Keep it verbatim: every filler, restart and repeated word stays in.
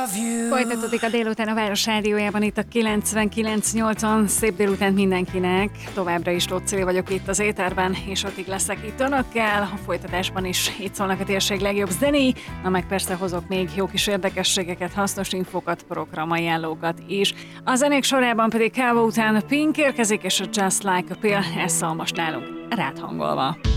Folytatódik a délután a Város Rádiójában, itt a kilencvenkilenc nyolcon. Szép délután mindenkinek. Továbbra is Locili vagyok itt az éterben, és addig leszek itt önökkel. A folytatásban is itt szólnak a térség legjobb zenéi, na meg persze hozok még jó kis érdekességeket, hasznos infokat, programajánlókat is. A zenék sorában pedig káva után Pink érkezik, és a Just Like a Pill, ez szól most nálunk rád hangolva.